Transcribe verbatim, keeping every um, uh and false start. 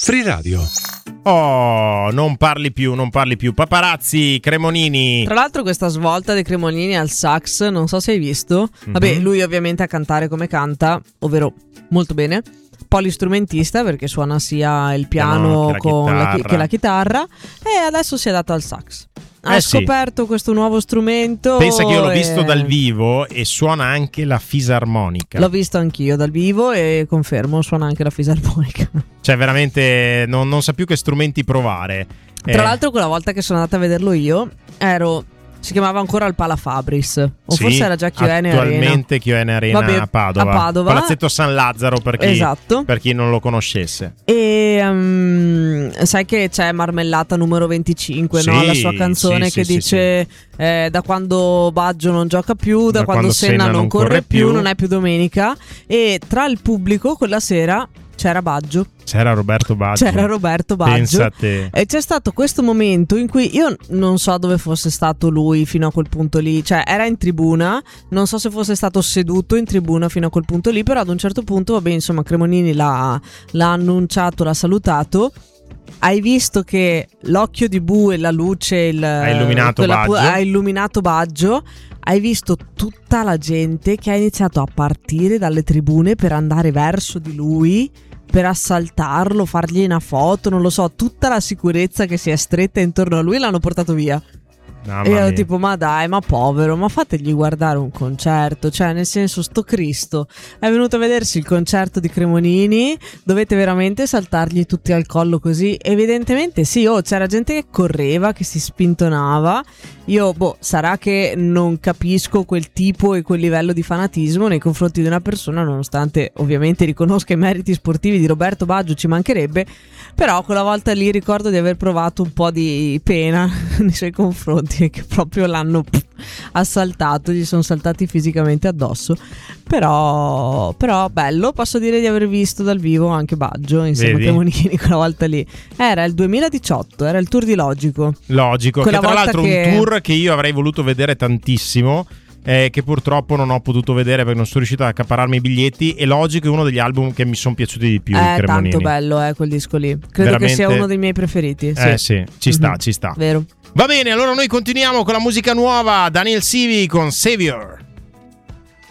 Free Radio. Oh, non parli più, non parli più. Paparazzi, Cremonini. Tra l'altro questa svolta dei Cremonini al sax, non so se hai visto. Mm-hmm. Vabbè, lui ovviamente a cantare come canta, ovvero molto bene. Polistrumentista, perché suona sia il piano no, che con la la chi- che la chitarra, e adesso si è dato al sax. Ha Eh sì. scoperto questo nuovo strumento. Pensa che io l'ho e- visto dal vivo e suona anche la fisarmonica. L'ho visto anch'io dal vivo e confermo, suona anche la fisarmonica. Cioè veramente non, non sa più che strumenti provare. Tra Eh, l'altro quella volta che sono andata a vederlo io ero... Si chiamava ancora il Pala Fabris, o sì, forse era già Chioene Arena. attualmente Chioene Arena Vabbè, a Padova. a Padova. Palazzetto San Lazzaro per chi, Esatto. per chi non lo conoscesse. E um, sai che c'è Marmellata numero venticinque, Sì, no? La sua canzone sì, che sì, dice eh, da quando Baggio non gioca più, da, Da quando, quando Senna, Senna non non corre, corre più, più. non è più domenica. E tra il pubblico quella sera c'era Baggio. C'era Roberto Baggio. C'era Roberto Baggio. Pensa a te. E c'è stato questo momento in cui io non so dove fosse stato lui fino a quel punto lì. Cioè era in tribuna, non so se fosse stato seduto in tribuna fino a quel punto lì. Però ad un certo punto, vabbè, insomma, Cremonini l'ha, l'ha annunciato, l'ha salutato. Hai visto che l'occhio di bue, la luce, il, Ha illuminato quella pu- Baggio. ha illuminato Baggio. Hai visto tutta la gente che ha iniziato a partire dalle tribune per andare verso di lui, per assaltarlo, fargli una foto, non lo so, tutta la sicurezza che si è stretta intorno a lui l'hanno portato via. Mamma E io mia. tipo, ma dai, ma povero, ma fategli guardare un concerto. Cioè, nel senso, sto Cristo è venuto a vedersi il concerto di Cremonini, dovete veramente saltargli tutti al collo così? Evidentemente sì, oh, c'era gente che correva, che si spintonava. Io, boh, sarà che non capisco quel tipo e quel livello di fanatismo nei confronti di una persona, nonostante ovviamente riconosca i meriti sportivi di Roberto Baggio, ci mancherebbe. Però quella volta lì ricordo di aver provato un po' di pena nei suoi confronti, che proprio l'hanno pff, assaltato, gli sono saltati fisicamente addosso. Però, però bello, posso dire di aver visto dal vivo anche Baggio insieme Vedi? a Cremonini quella volta lì. Era il duemiladiciotto, era il tour di Logico. Logico, Quella che tra volta l'altro che- un tour che io avrei voluto vedere tantissimo, eh, che purtroppo non ho potuto vedere perché non sono riuscito ad accaparrarmi i biglietti. E Logico è uno degli album che mi sono piaciuti di più. È Cremonini. tanto bello, eh, quel disco lì. Credo Veramente- che sia uno dei miei preferiti. Eh sì, ci sta, Mhm. ci sta. Vero. Va bene, allora noi continuiamo con la musica nuova. Daniel Sivi con Savior.